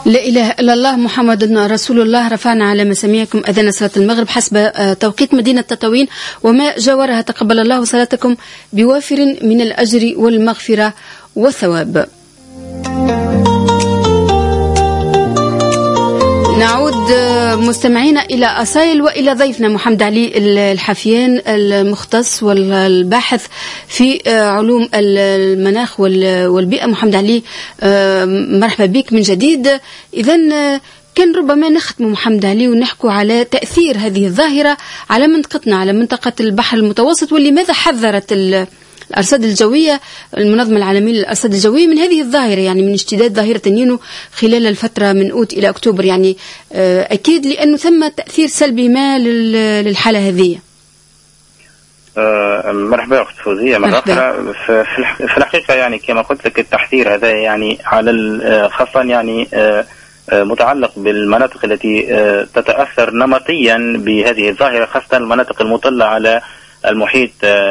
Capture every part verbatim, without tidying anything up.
لا إله إلا الله محمد رسول الله. رفعنا على مسامعكم أذان صلاة المغرب حسب توقيت مدينة تطاوين وما جاورها. تقبل الله صلاتكم بوافر من الأجر والمغفرة والثواب. نعود مستمعينا إلى أصايل وإلى ضيفنا محمد علي الحفيان المختص والباحث في علوم المناخ والبيئة. محمد علي مرحبا بك من جديد. إذن كان ربما نختم محمد علي ونحكوا على تأثير هذه الظاهرة على منطقتنا، على منطقة البحر المتوسط، ولماذا حذرت الأرصاد الجوية المنظمة العالمية للأرصاد الجوية من هذه الظاهرة، يعني من اشتداد ظاهرة النينو خلال الفترة من أوت إلى أكتوبر. يعني أكيد لأنه ثم تأثير سلبي ما للحالة هذه. أه مرحبا أخت فوزية مرة أخرى. في الحقيقة يعني كما قلت لك التحذير هذا يعني على خاصة يعني متعلق بالمناطق التي تتأثر نمطيا بهذه الظاهرة، خاصة المناطق المطلة على المحيط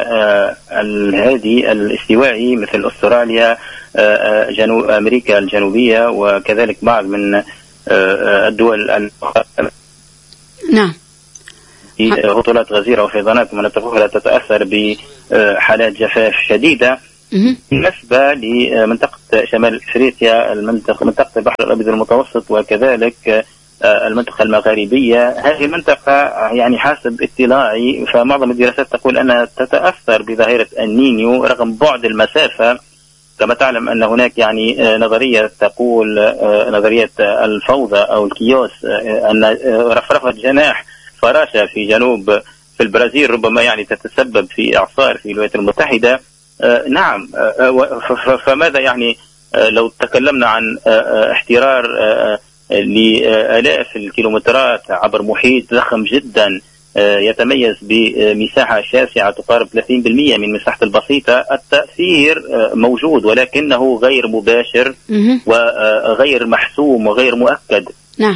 الهادي الاستوائي مثل أستراليا، جنوب أمريكا الجنوبية، وكذلك بعض من الدول. نعم. هطولات غزيرة وفيضانات مناطق أخرى تتأثر بحالات جفاف شديدة. بالنسبة لمنطقة شمال إفريقيا، المنطقة منطقة البحر الأبيض المتوسط وكذلك المنطقة المغاربية، هذه المنطقة يعني حسب اطلاعي فمعظم الدراسات تقول أنها تتأثر بظاهرة النينيو رغم بعد المسافة. كما تعلم أن هناك يعني نظرية تقول نظرية الفوضى أو الكيوس أن رفرفة جناح فراشة في جنوب في البرازيل ربما يعني تتسبب في إعصار في الولايات المتحدة. نعم، فماذا يعني لو تكلمنا عن احترار لآلاف الكيلومترات عبر محيط ضخم جدا يتميز بمساحة شاسعة تقارب ثلاثين بالمئة من مساحة البسيطة، التأثير موجود ولكنه غير مباشر وغير محسوم وغير مؤكد. نعم.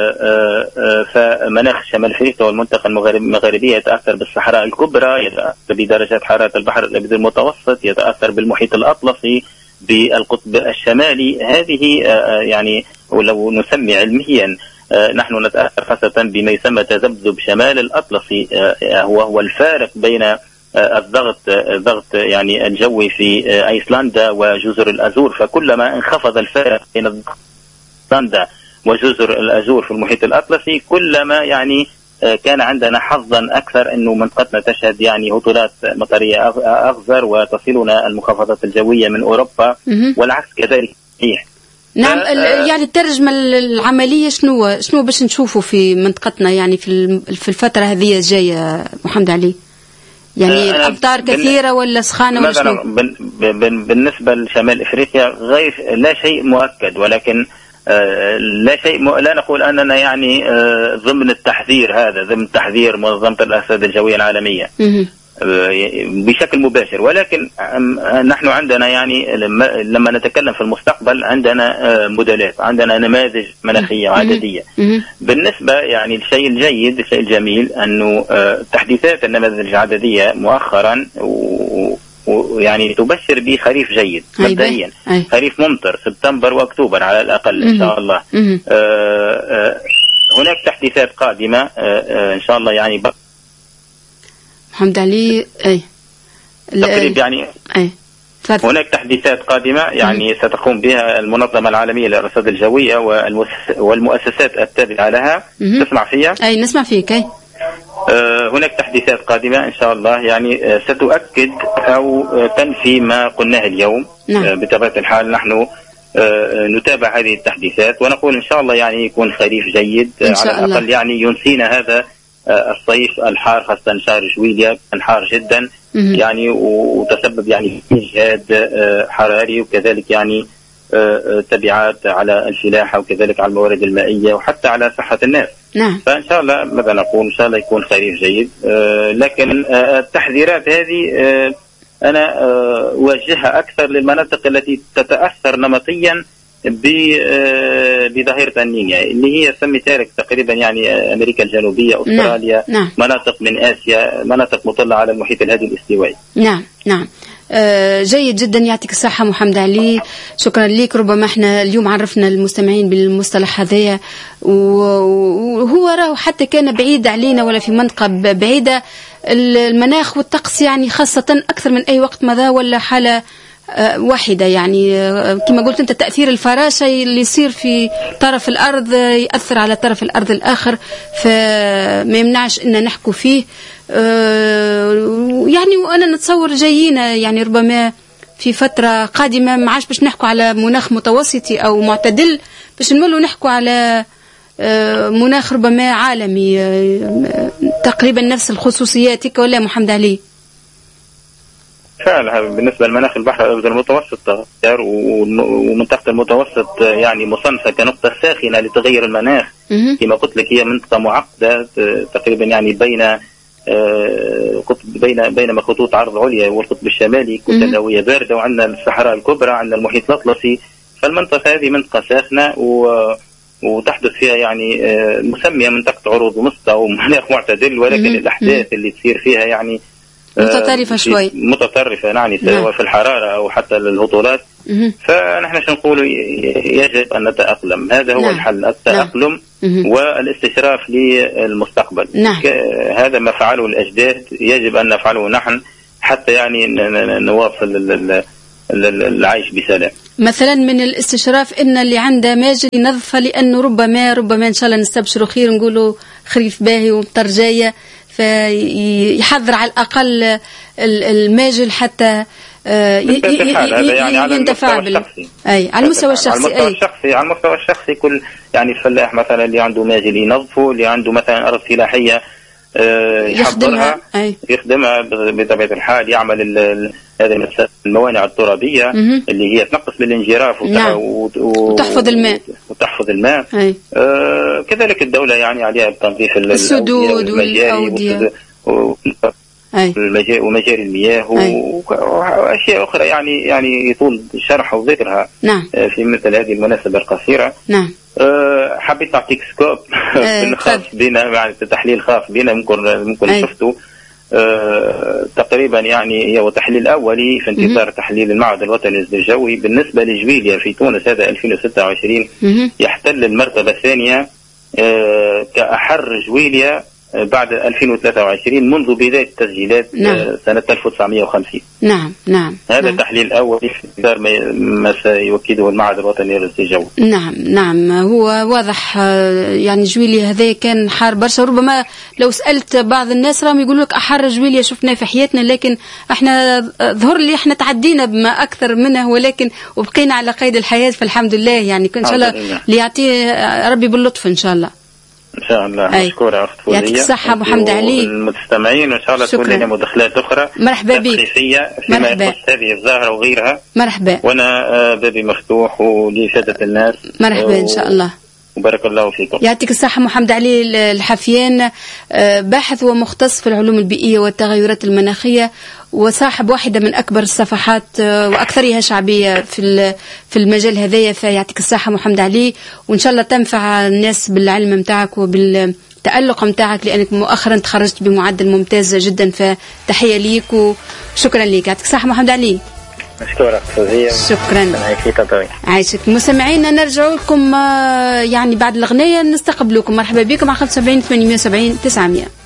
فمناخ شمال افريقيا والمنطقة المغاربية يتأثر بالصحراء الكبرى، يتأثر بدرجات حرارة البحر الأبيض المتوسط، يتأثر بالمحيط الأطلسي، بالقطب الشمالي. هذه يعني ولو نسمي علميا نحن نتأثر خاصة بما يسمى تذبذب شمال الأطلسي، هو هو الفارق بين الضغط الضغط يعني الجوي في أيسلندا وجزر الأزور. فكلما انخفض الفارق بين أيسلندا وجزر الأزور في المحيط الأطلسي كلما يعني كان عندنا حظا أكثر أنه منطقتنا تشهد يعني هطولات مطرية أغزر وتصلنا المنخفضات الجوية من أوروبا والعكس كذلك صحيح. نعم. يعني الترجمة العملية شنو شنو باش نشوفوا في منطقتنا يعني في في الفترة هذه الجاية محمد علي؟ يعني الأمطار كثيرة ولا سخانة ولا شنو؟ بالنسبة لشمال إفريقيا غير لا شيء مؤكد، ولكن لا شيء م... لا نقول أننا يعني ضمن التحذير هذا ضمن تحذير منظمة الأرصاد الجوية العالمية بشكل مباشر، ولكن نحن عندنا يعني لما, لما نتكلم في المستقبل عندنا موديلات، عندنا نماذج مناخية وعددية. بالنسبة يعني الشيء الجيد الشيء الجميل أنه تحديثات النماذج العددية مؤخرا ويعني تبشر بخريف جيد مبدئيا، خريف ممطر سبتمبر واكتوبر على الاقل ان شاء الله. آآ آآ هناك تحديثات قادمه ان شاء الله يعني محمد علي. اي تقريبا يعني اي هناك تحديثات قادمه يعني مم. ستقوم بها المنظمه العالميه للارصاد الجويه والمؤسسات التابعه لها. مم. تسمع فيها؟ اي نسمع فيك. اي هناك تحديثات قادمة إن شاء الله يعني ستؤكد أو تنفي ما قلناه اليوم. نعم. بطبيعة الحال نحن نتابع هذه التحديثات ونقول إن شاء الله يعني يكون خريف جيد على الأقل، يعني ينسينا هذا الصيف الحار خاصة شهر جويليا كان حار جدا. مم. يعني وتسبب يعني في إجهاد حراري وكذلك يعني تبعات على الفلاحة وكذلك على الموارد المائية وحتى على صحة الناس. نعم. فإن شاء الله ماذا نقول إن شاء الله يكون خريف جيد. آه لكن آه التحذيرات هذه آه أنا آه أوجهها أكثر للمناطق التي تتأثر نمطيا بظاهرة النينيا اللي هي سميتها لك تقريبا يعني أمريكا الجنوبية، أستراليا، نعم. مناطق من آسيا، مناطق مطلة على المحيط الهادي الاستوائي. نعم نعم. آه جيد جدا، يعطيك الصحة محمد علي، شكرا لك. ربما احنا اليوم عرفنا المستمعين بالمصطلح هذايا، وهو راه حتى كان بعيد علينا ولا في منطقة بعيدة، المناخ والطقس يعني خاصة أكثر من أي وقت مضى ولا حالة واحدة. يعني كما قلت أنت، تأثير الفراشة اللي يصير في طرف الأرض يأثر على طرف الأرض الآخر، فما يمنعش أن نحكوا فيه. يعني وأنا نتصور جايين يعني ربما في فترة قادمة ما عادش باش نحكوا على مناخ متوسطي أو معتدل، باش نملوا نحكوا على مناخ ربما عالمي تقريبا نفس الخصوصيات. ولا محمد علي؟ فعلا بالنسبة لمناخ البحر الأبيض المتوسط تغير، ومنطقة المتوسط يعني مصنفة كنقطة ساخنة لتغير المناخ. كما قلت لك هي منطقة معقدة تقريبا يعني بين قطب بين بين خطوط عرض عليا والقطب الشمالي، كتلة هوية باردة، وعندنا الصحراء الكبرى، عندنا المحيط الأطلسي. فالمنطقة هذه منطقة ساخنة و وتحدث فيها يعني مسمية منطقة عروض وسطى ومناخ معتدل، ولكن الأحداث اللي تصير فيها يعني متطرفة شوي، متطرفة يعني سواء في الحرارة أو حتى الهطولات. فنحن شو نقول، يجب أن نتأقلم، هذا هو نعم. الحل، التأقلم نعم. والاستشراف للمستقبل. نعم. هذا ما فعله الأجداد، يجب أن نفعله نحن حتى يعني نواصل العيش بسلام. مثلا من الاستشراف ان اللي عنده ماجل ينظفه، لانه ربما ربما ان شاء الله نستبشروا خير، نقولوا خريف باهي ومطر جايه، فيحضر على الاقل الماجل حتى ينتفع بال اي على المستوى الشخصي. على المستوى الشخصي على المستوى الشخصي كل يعني الفلاح مثلا اللي عنده ماجل ينظفه، اللي عنده مثلا ارض فلاحيه يحضرها يخدمها بطبيعه الحال، يعمل هذه الموانع الترابيه مم. اللي هي تنقص بالانجراف نعم. وتحفظ الماء وتحفظ الماء آه كذلك الدوله يعني عليها بتنظيف السدود والاوديه ومجاري المياه واشياء اخرى يعني يعني يطول شرحها وذكرها نعم. في مثل هذه المناسبه القصيره. نعم. أه حبيت نعطيك سكوب خاص بنا، يعني تحليل خاص بنا ممكن ممكن شفته أه تقريبا يعني هو تحليل اولي في انتظار تحليل المعهد الوطني للجوي بالنسبه لجويليا في تونس. هذا ألفين وستة وعشرين مم. يحتل المرتبه الثانيه أه كأحر جويليا بعد ألفين وثلاثة وعشرين منذ بداية التسجيلات نعم. سنة ألف وتسعمائة وخمسين. نعم نعم. هذا نعم. تحليل أولي في انتظار ما سيؤكده المعهد الوطني للجو. نعم نعم. هو واضح يعني جويليا هذا كان حار برشا، ربما لو سألت بعض الناس راهم يقولوا لك أحر جويليا شفناه في حياتنا، لكن احنا ظهر لي احنا تعدينا بما أكثر منه، ولكن وبقينا على قيد الحياة، فالحمد لله يعني إن شاء الله ليعطيه ربي باللطف إن شاء الله. إن شاء الله. مشكورة أخت فوزية. يعطيك الصحة محمد علي. المستمعين وإن شاء الله تكون لنا مداخلات أخرى مرحبا بك فيما يخص هذه الظاهرة وغيرها. مرحبا. وأنا بابي مفتوح ولسادة الناس. مرحبا إن شاء الله. وبارك الله فيكم. يعطيك الصحة محمد علي الحفيان، باحث ومختص في العلوم البيئية والتغيرات المناخية، وصاحب واحدة من أكبر الصفحات وأكثرها شعبية في في المجال هذايا. فيعطيك الصحة محمد علي، وإن شاء الله تنفع الناس بالعلم متاعك وبالتألق متاعك، لأنك مؤخرا تخرجت بمعدل ممتاز جدا، فتحية ليك وشكرا لك. يعطيك الصحة محمد علي. مشكورة فوزية. شكرا. عايشك. مستمعينا نرجع لكم يعني بعد الأغنية نستقبلكم. مرحبا بكم على خمسة وسبعين ثمانمائة وسبعين تسعمائة.